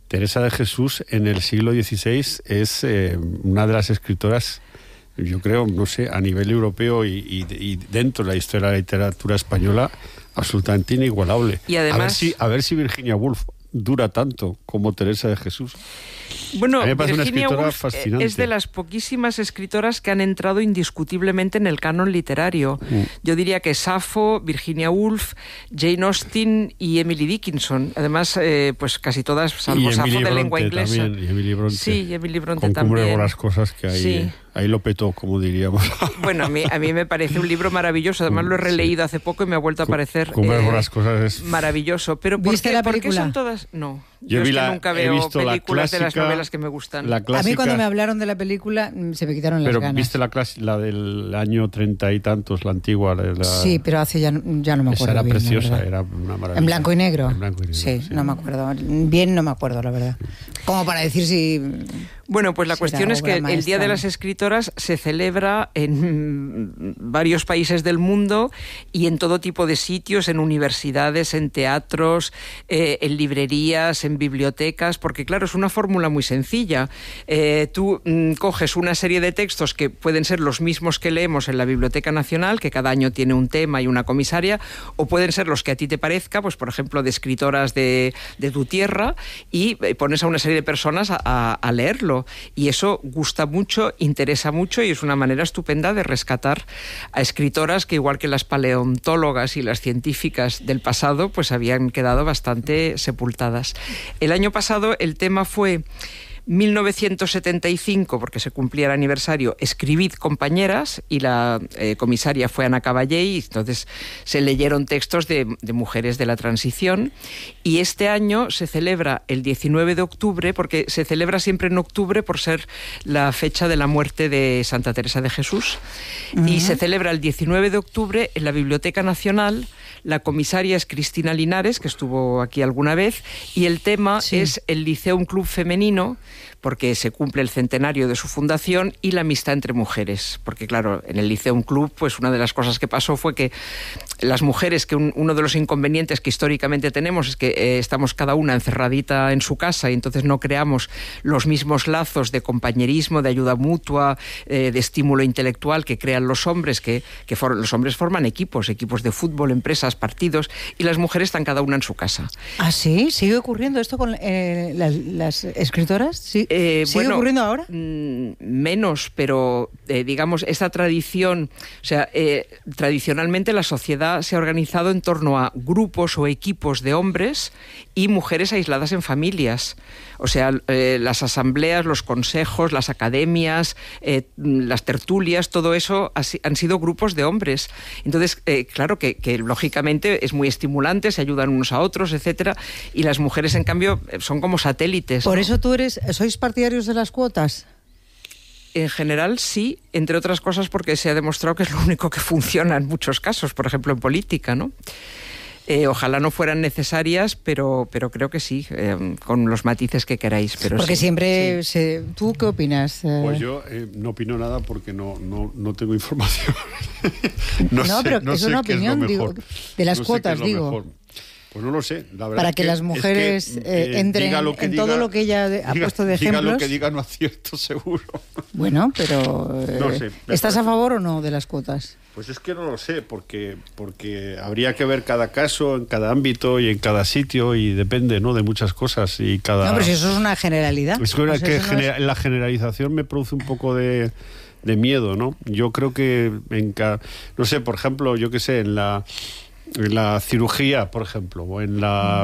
Teresa de Jesús en el siglo XVI es una de las escritoras, yo creo, no sé, a nivel europeo y dentro de la historia de la literatura española, absolutamente inigualable. Y además, a ver si Virginia Woolf dura tanto como Teresa de Jesús. Bueno, Virginia Woolf fascinante. es de las poquísimas escritoras que han entrado indiscutiblemente en el canon literario. Yo diría que Safo, Virginia Woolf, Jane Austen y Emily Dickinson. Además, pues casi todas, salvo Safo de lengua inglesa. También, y Emily Bronte. Sí, y Emily Bronte con también. Cumbre de las cosas que hay. Sí. Ahí lo petó, como diríamos. Bueno, a mí me parece un libro maravilloso. Además lo he releído hace poco y me ha vuelto a parecer las cosas es maravilloso. Pero ¿por ¿Viste la qué película? son todas? No. Yo es que nunca veo películas clásica, de las novelas que me gustan. La clásica, a mí cuando me hablaron de la película se me quitaron las ganas. Pero ¿viste la del año 30 y tantos, la antigua? Sí, pero hace ya no me acuerdo. Esa era bien, preciosa, era una maravilla. ¿En blanco y negro? En blanco y negro, sí, no me acuerdo. Bien no me acuerdo, la verdad. Como para decir si... Bueno, pues la cuestión es que el Día de las Escritoras se celebra en varios países del mundo y en todo tipo de sitios, en universidades, en teatros, en librerías, en bibliotecas, porque claro, es una fórmula muy sencilla. Tú coges una serie de textos que pueden ser los mismos que leemos en la Biblioteca Nacional, que cada año tiene un tema y una comisaria, o pueden ser los que a ti te parezca, pues por ejemplo de escritoras de tu tierra, y pones a una serie de personas a leerlo. Y eso gusta mucho, interesa mucho y es una manera estupenda de rescatar a escritoras que, igual que las paleontólogas y las científicas del pasado, pues habían quedado bastante sepultadas. El año pasado el tema fue 1975, porque se cumplía el aniversario, Escribid, compañeras, y la comisaria fue Ana Caballé, y entonces se leyeron textos de mujeres de la transición, y este año se celebra el 19 de octubre, porque se celebra siempre en octubre por ser la fecha de la muerte de Santa Teresa de Jesús, y se celebra el 19 de octubre en la Biblioteca Nacional. La comisaria es Cristina Linares, que estuvo aquí alguna vez, y el tema es el Liceum Club Femenino, porque se cumple el centenario de su fundación, y la amistad entre mujeres. Porque claro, en el Liceum Club, pues una de las cosas que pasó fue que las mujeres, que uno de los inconvenientes que históricamente tenemos es que estamos cada una encerradita en su casa y entonces no creamos los mismos lazos de compañerismo, de ayuda mutua, de estímulo intelectual que crean los hombres, que los hombres forman equipos de fútbol, empresas, partidos, y las mujeres están cada una en su casa. ¿Ah, sí? ¿Sigue ocurriendo esto con las escritoras? ¿Sí? ¿Sigue ocurriendo ahora? Menos, pero digamos, esta tradición, o sea, tradicionalmente la sociedad se ha organizado en torno a grupos o equipos de hombres y mujeres aisladas en familias. O sea, las asambleas, los consejos, las academias, las tertulias, todo eso han sido grupos de hombres. Entonces, claro que lógicamente es muy estimulante, se ayudan unos a otros, etcétera, y las mujeres, en cambio, son como satélites. Por ¿no? eso ¿sois partidarios de las cuotas? En general sí, entre otras cosas porque se ha demostrado que es lo único que funciona en muchos casos, por ejemplo en política, ¿no? Ojalá no fueran necesarias, pero creo que sí, con los matices que queráis. Pero porque sí, siempre sí. ¿Tú qué opinas? Pues yo no opino nada porque no tengo información. No, pero es una opinión, digo, de las cuotas, digo. Mejor. Pues no lo sé, la verdad. Para que las mujeres entren en todo lo que ella ha puesto de ejemplos. Diga lo que diga, no acierto, seguro. Bueno, pero no sé, ¿estás a favor o no de las cuotas? Pues es que no lo sé, porque habría que ver cada caso, en cada ámbito y en cada sitio, y depende, ¿no?, de muchas cosas. Y cada... No, pero si eso es una generalidad. Es que la generalización me produce un poco de miedo, ¿no? Yo creo que no sé, por ejemplo, yo qué sé, en la cirugía, por ejemplo, o en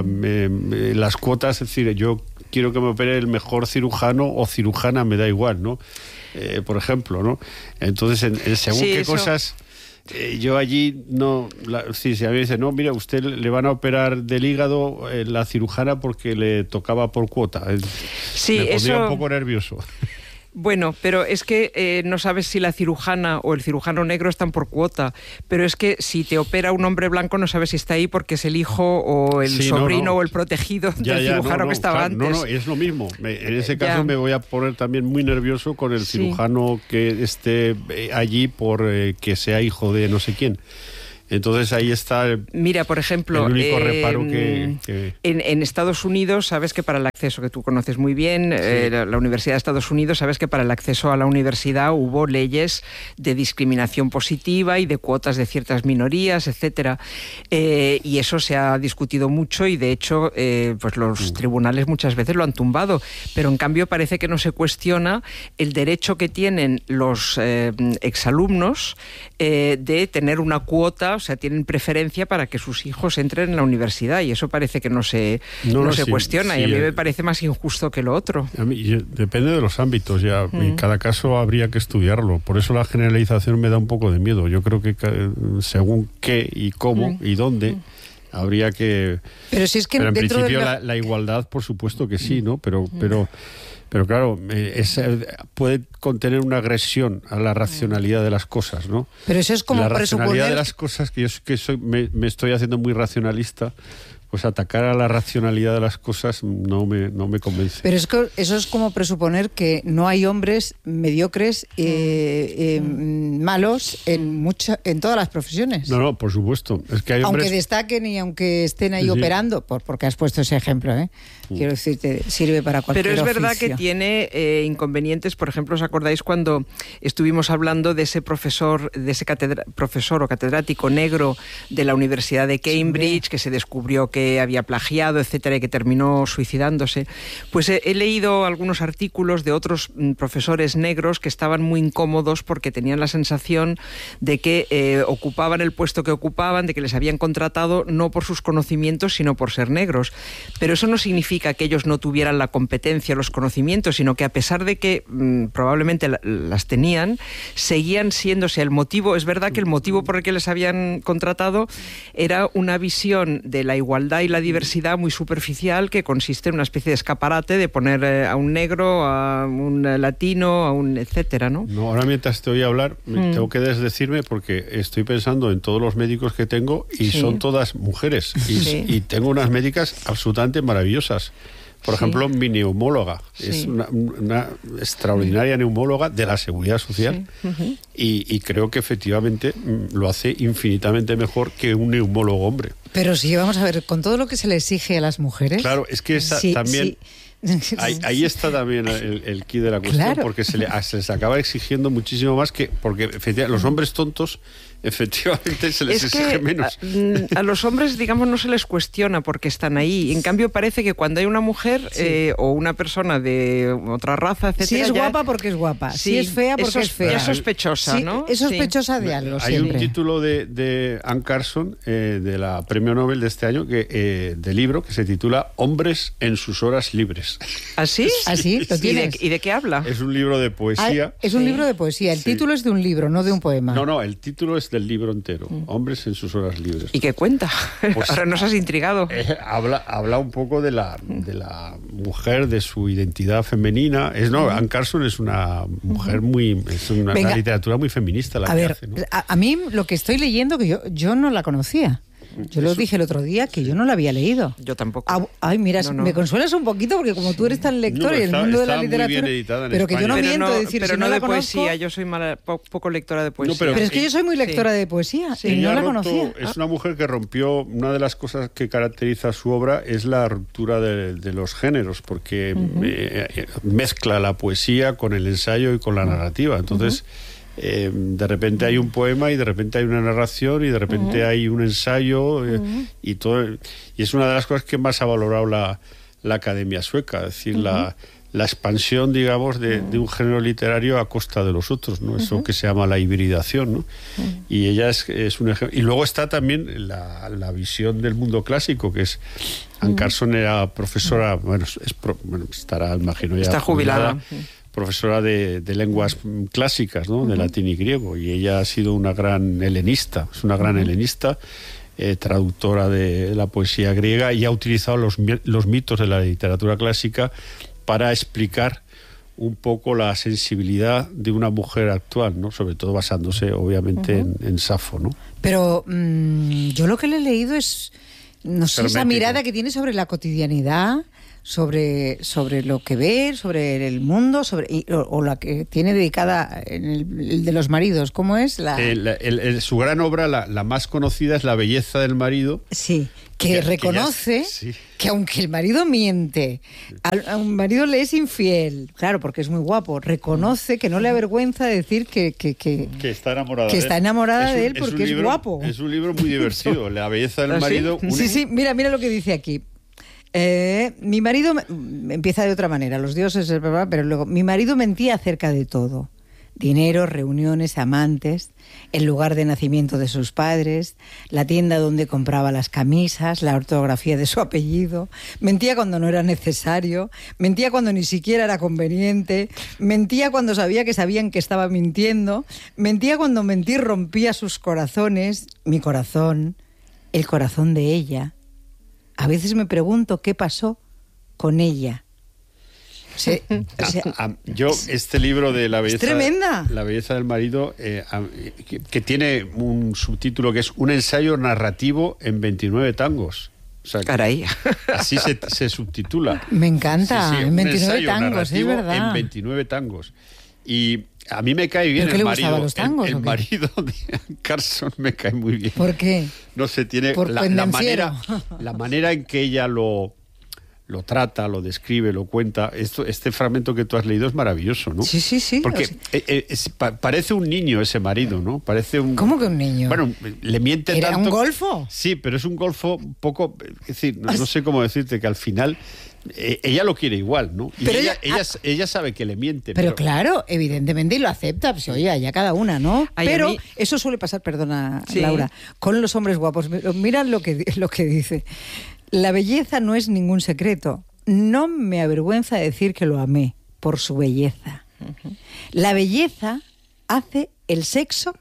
las cuotas, es decir, yo quiero que me opere el mejor cirujano o cirujana, me da igual, ¿no? Por ejemplo, ¿no? Entonces, según qué cosas... yo allí no... si a mí me dice, no, mira, usted le van a operar del hígado la cirujana porque le tocaba por cuota. Sí, me pondría eso... un poco nervioso. Bueno, pero es que no sabes si la cirujana o el cirujano negro están por cuota, pero es que si te opera un hombre blanco no sabes si está ahí porque es el hijo o el sobrino o el protegido del cirujano que estaba antes. No, es lo mismo. En ese caso me voy a poner también muy nervioso con el cirujano que esté allí por que sea hijo de no sé quién. Entonces ahí está mira, por ejemplo, el único reparo que... En Estados Unidos, sabes que para el acceso, que tú conoces muy bien, sí. La Universidad de Estados Unidos, sabes que para el acceso a la universidad hubo leyes de discriminación positiva y de cuotas de ciertas minorías, etcétera. Y eso se ha discutido mucho y, de hecho, pues los tribunales muchas veces lo han tumbado. Pero, en cambio, parece que no se cuestiona el derecho que tienen los exalumnos de tener una cuota, o sea, tienen preferencia para que sus hijos entren en la universidad, y eso parece que no se cuestiona, y a mí me parece más injusto que lo otro. A mí, depende de los ámbitos, ya, en cada caso habría que estudiarlo, por eso la generalización me da un poco de miedo. Yo creo que según qué y cómo y dónde habría que... Pero si es que en principio la igualdad, por supuesto que sí, ¿no? Pero claro, puede contener una agresión a la racionalidad de las cosas, ¿no? Pero eso es como la racionalidad presuponer... de las cosas, que yo me estoy haciendo muy racionalista, pues atacar a la racionalidad de las cosas no me convence. Pero es que eso es como presuponer que no hay hombres mediocres malos en todas las profesiones. No, por supuesto. Es que hay hombres... Aunque destaquen y aunque estén ahí operando, porque has puesto ese ejemplo, quiero decirte, sirve para cualquier Pero es oficio. verdad que tiene inconvenientes. Por ejemplo, ¿os acordáis cuando estuvimos hablando de ese profesor o catedrático negro de la Universidad de Cambridge, que se descubrió que había plagiado, etcétera, y que terminó suicidándose? Pues he leído algunos artículos de otros profesores negros que estaban muy incómodos porque tenían la sensación de que ocupaban el puesto que ocupaban, de que les habían contratado no por sus conocimientos, sino por ser negros. Pero eso no significa que ellos no tuvieran la competencia, los conocimientos, sino que, a pesar de que probablemente las tenían, seguían siéndose el motivo. Es verdad que el motivo por el que les habían contratado era una visión de la igualdad y la diversidad muy superficial, que consiste en una especie de escaparate de poner a un negro, a un latino, a un etcétera, ¿no? No, ahora mientras te oí hablar, tengo que desdecirme porque estoy pensando en todos los médicos que tengo y son todas mujeres. Y tengo unas médicas absolutamente maravillosas. Por ejemplo, mi neumóloga es una extraordinaria neumóloga de la Seguridad Social y creo que efectivamente lo hace infinitamente mejor que un neumólogo hombre. Pero sí, vamos a ver, con todo lo que se le exige a las mujeres... Claro, es que también... Ahí está también el quid de la cuestión, porque se les acaba exigiendo muchísimo más porque efectivamente los hombres tontos efectivamente se les exige menos. A los hombres, digamos, no se les cuestiona porque están ahí. En cambio, parece que cuando hay una mujer o una persona de otra raza, etcétera... Si es guapa, porque es guapa. Si es fea, porque es fea. Es sospechosa, ¿no? Es sospechosa de algo siempre. Hay un título de Anne Carson, de la Premio Nobel de este año, de libro, que se titula Hombres en sus horas libres. ¿Ah, sí? ¿Ah, sí? ¿Lo tienes? ¿Y de qué habla? Es un libro de poesía. Es un libro de poesía. El título es de un libro, no de un poema. No, el título es del libro entero. Hombres en sus horas libres. ¿Y qué cuenta? Pues, ahora nos has intrigado. Habla un poco de la mujer, de su identidad femenina. Anne Carson es una mujer una literatura muy feminista la que hace, ¿no? A mí lo que estoy leyendo, que yo no la conocía. Yo lo dije el otro día, que yo no la había leído. Yo tampoco. Ay, mira, me consuelas un poquito, porque como tú eres tan lector y el mundo de la literatura... Pero que yo no miento, decir, pero si no la de conozco, poesía, yo soy poco lectora de poesía. Pero es que yo soy muy lectora de poesía y no la conocía. Es una mujer que rompió, una de las cosas que caracteriza su obra es la ruptura de los géneros, porque mezcla la poesía con el ensayo y con la narrativa. Entonces... de repente hay un poema y de repente hay una narración y de repente hay un ensayo y todo, y es una de las cosas que más ha valorado la Academia Sueca, es decir, la expansión, digamos, de un género literario a costa de los otros, ¿no? Eso que se llama la hibridación, ¿no? Y ella es un ejemplo. Y luego está también la visión del mundo clásico, que es Anne Carson era profesora, estará, imagino, ya está jubilada. Profesora de lenguas clásicas, ¿no? De latín y griego, y ella ha sido una gran helenista, traductora de la poesía griega, y ha utilizado los mitos de la literatura clásica para explicar un poco la sensibilidad de una mujer actual, ¿no? Sobre todo basándose, obviamente, en Safo, ¿no? Pero yo lo que le he leído es, no sé, esa mirada que tiene sobre la cotidianidad, sobre lo que ve, sobre el mundo, o la que tiene dedicada el de los maridos. ¿Cómo es? Su gran obra, la más conocida, es La belleza del marido. Sí, que reconoce que aunque el marido miente, a un marido le es infiel, claro, porque es muy guapo, reconoce que no le avergüenza decir que está enamorada de él porque es guapo. Es un libro muy divertido, La belleza del marido. Sí, mira lo que dice aquí. Mi marido empieza de otra manera, los dioses, pero luego mi marido mentía acerca de todo: dinero, reuniones, amantes, el lugar de nacimiento de sus padres, la tienda donde compraba las camisas, la ortografía de su apellido. Mentía cuando no era necesario, mentía cuando ni siquiera era conveniente, mentía cuando sabía que sabían que estaba mintiendo, mentía cuando mentir rompía sus corazones, mi corazón, el corazón de ella. A veces me pregunto qué pasó con ella. Este libro de La belleza, es tremenda. La belleza del marido, que tiene un subtítulo que es Un ensayo narrativo en 29 tangos. O sea, caray. Así se subtitula. Me encanta, sí, en 29 tangos, es verdad. En 29 tangos. Y a mí me cae bien el marido. Los tangos, el marido de Anne Carson me cae muy bien. ¿Por qué? No sé, tiene la manera en que ella lo trata, lo describe, lo cuenta. Este fragmento que tú has leído es maravilloso, ¿no? Sí. Porque parece un niño ese marido, ¿no? Parece un... ¿Cómo que un niño? Bueno, le miente tanto... ¿Era un golfo? Sí, pero es un golfo un poco... Es decir, no sé cómo decirte, que al final... ella lo quiere igual, ¿no? Y pero ella sabe que le miente. Pero claro, evidentemente, y lo acepta. Pues oye, ya cada una, ¿no? Pero eso suele pasar, perdona, Laura, con los hombres guapos. Mira lo que dice. La belleza no es ningún secreto. No me avergüenza decir que lo amé por su belleza. Uh-huh. La belleza hace el sexo.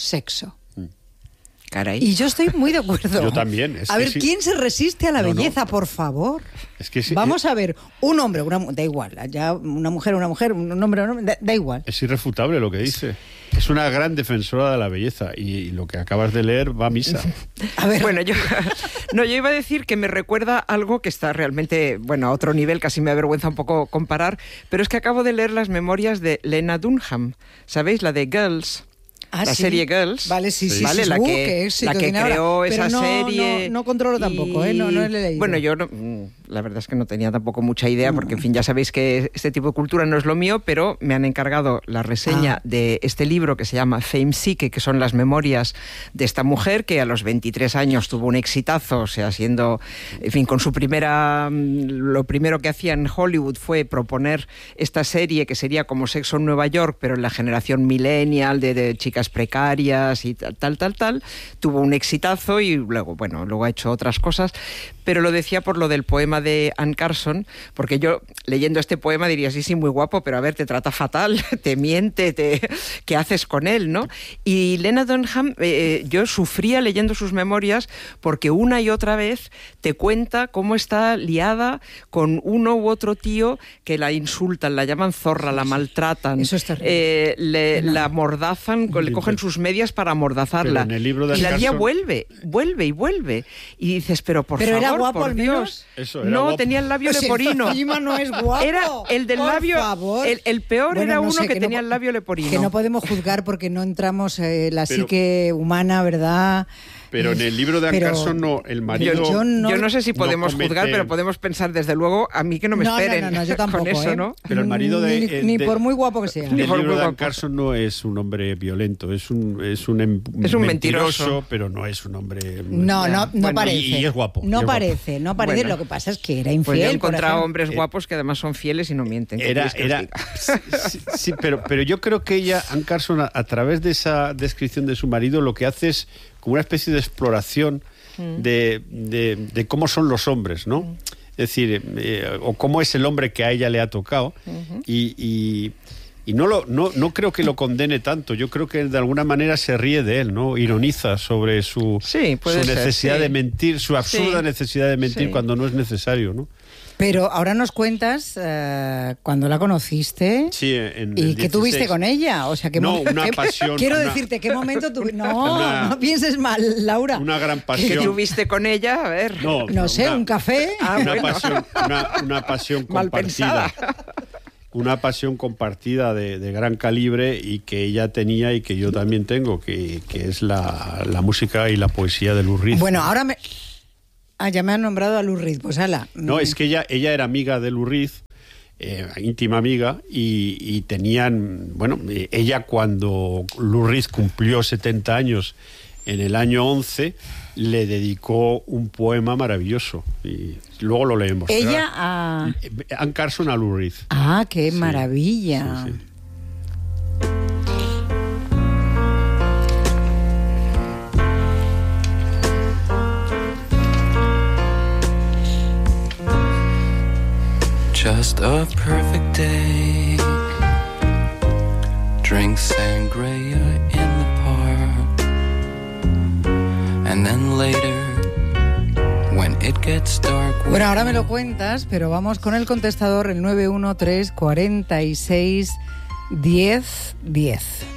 Caray. Y yo estoy muy de acuerdo. Yo también. A ver, ¿quién se resiste a la belleza, por favor? Es que vamos a ver, un hombre, da igual, ya una mujer, un hombre, da igual. Es irrefutable lo que dice. Es una gran defensora de la belleza y lo que acabas de leer va a misa. A ver. Bueno, yo iba a decir que me recuerda algo que está realmente, a otro nivel, casi me avergüenza un poco comparar, pero es que acabo de leer las memorias de Lena Dunham, ¿sabéis? La de Girls. La serie Girls. Vale, sí. ¿Vale? La que creó esa serie. No controlo tampoco, no he leído. Bueno, yo la verdad es que no tenía tampoco mucha idea, porque en fin, ya sabéis que este tipo de cultura no es lo mío, pero me han encargado la reseña de este libro que se llama Fame Psyche, que son las memorias de esta mujer que a los 23 años tuvo un exitazo, o sea, siendo, en fin, con su lo primero que hacía en Hollywood fue proponer esta serie que sería como Sexo en Nueva York, pero en la generación millennial de chicas precarias y tal, tuvo un exitazo y luego ha hecho otras cosas, pero lo decía por lo del poema de Anne Carson, porque yo leyendo este poema diría, sí, muy guapo, pero a ver, te trata fatal, te miente, ¿qué haces con él, no? Y Lena Dunham, yo sufría leyendo sus memorias porque una y otra vez te cuenta cómo está liada con uno u otro tío que la insultan, la llaman zorra, la maltratan. Eso es terrible. La amordazan, le cogen sus medias para amordazarla. En el libro de y la tía Carson... vuelve. Y dices, pero por favor, era guapo, por Dios. No, guapo. Tenía el labio leporino. Encima no es guapo. Era el del labio. Favor. El peor era uno que tenía el labio leporino. Que no podemos juzgar porque no entramos la psique humana, ¿verdad? Pero en el libro de Anne Carson el marido... Yo no sé si podemos juzgar, pero podemos pensar, desde luego, a mí que no me esperen. No, yo tampoco, con eso, ¿no? Pero el marido ni por muy guapo que sea. El libro de Anne Carson no es un hombre violento, es un mentiroso, pero no es un hombre... No parece. Y es guapo. No parece. Lo que pasa es que era infiel. Pues yo he encontrado hombres guapos que además son fieles y no mienten. Sí, pero yo creo que ella, Anne Carson, a través de esa descripción de su marido, lo que hace es como una especie de exploración de cómo son los hombres, ¿no? Es decir, o cómo es el hombre que a ella le ha tocado. Y no creo que lo condene tanto. Yo creo que de alguna manera se ríe de él, ¿no? Ironiza sobre su necesidad de mentir, su absurda necesidad de mentir cuando no es necesario, ¿no? Pero ahora nos cuentas cuando la conociste y qué tuviste con ella. O sea, pasión. Quiero decirte, ¿qué momento tuviste? No pienses mal, Laura. Una gran pasión. ¿Qué tuviste con ella? A ver. No sé, un café. Una pasión Mal compartida. Una pasión compartida de gran calibre y que ella tenía y que yo también tengo, que es la música y la poesía de Lou Reed. Bueno, ahora ya me han nombrado a Lou Reed, pues ala. No, es que ella era amiga de Lou Reed, íntima amiga, y tenían, ella cuando Lou Reed cumplió 70 años en el año 11, le dedicó un poema maravilloso y luego lo leemos. Ella a Ann Carson a Lou Reed. Ah, qué maravilla. Sí. Just a perfect day. Drink sangria in the park. And then later, when it gets dark. Bueno, ahora me lo cuentas, pero vamos con el contestador, el 913 46 10 10.